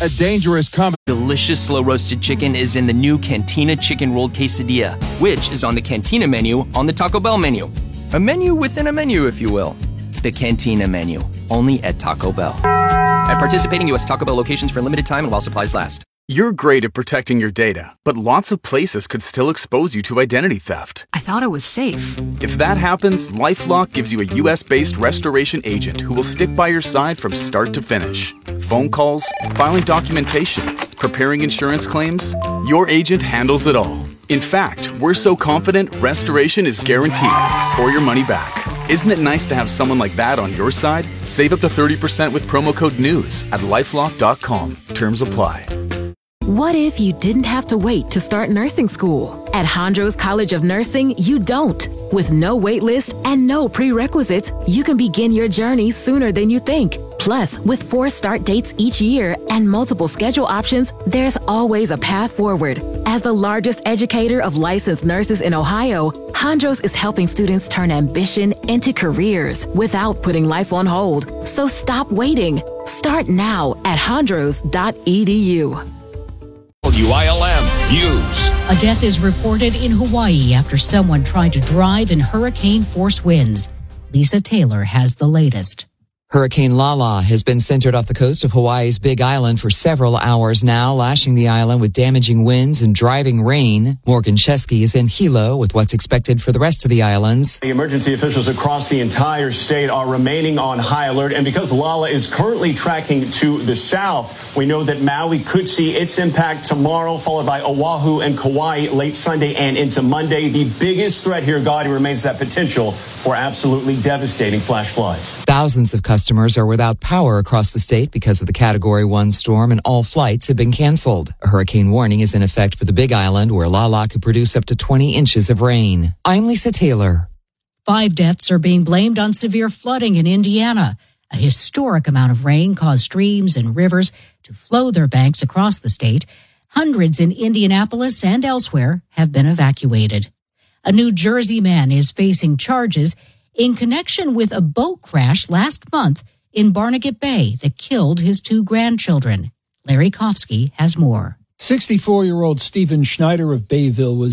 a dangerous combination. Delicious slow-roasted chicken is in the new Cantina Chicken Rolled Quesadilla, which is on the Cantina menu on the Taco Bell menu. A menu within a menu, if you will. The Cantina menu, only at Taco Bell. At participating U.S. Taco Bell locations for a limited time and while supplies last. You're great at protecting your data, but lots of places could still expose you to identity theft. I thought it was safe. If that happens, LifeLock gives you a U.S.-based restoration agent who will stick by your side from start to finish. Phone calls, filing documentation, preparing insurance claims, your agent handles it all. In fact, we're so confident restoration is guaranteed or your money back. Isn't it nice to have someone like that on your side? Save up to 30% with promo code NEWS at LifeLock.com. Terms apply. What if you didn't have to wait to start nursing school? At Hondros College of Nursing, you don't. With no wait list and no prerequisites, you can begin your journey sooner than you think. Plus, with 4 start dates each year and multiple schedule options, there's always a path forward. As the largest educator of licensed nurses in Ohio, Hondros is helping students turn ambition into careers without putting life on hold. So stop waiting. Start now at hondros.edu. WILM News. A death is reported in Hawaii after someone tried to drive in hurricane-force winds. Lisa Taylor has the latest. Hurricane Lala has been centered off the coast of Hawaii's Big Island for several hours now, lashing the island with damaging winds and driving rain. Morgan Chesky is in Hilo with what's expected for the rest of the islands. The emergency officials across the entire state are remaining on high alert, and because Lala is currently tracking to the south, we know that Maui could see its impact tomorrow, followed by Oahu and Kauai late Sunday and into Monday. The biggest threat here, Gaudi, remains that potential for absolutely devastating flash floods. Thousands of customers are without power across the state because of the Category 1 storm, and all flights have been canceled. A hurricane warning is in effect for the Big Island, where Lala could produce up to 20 inches of rain. I'm Lisa Taylor. 5 deaths are being blamed on severe flooding in Indiana. A historic amount of rain caused streams and rivers to flow their banks across the state. Hundreds in Indianapolis and elsewhere have been evacuated. A New Jersey man is facing charges in connection with a boat crash last month in Barnegat Bay that killed his 2 grandchildren. Larry Kofsky has more. 64-year-old Stephen Schneider of Bayville was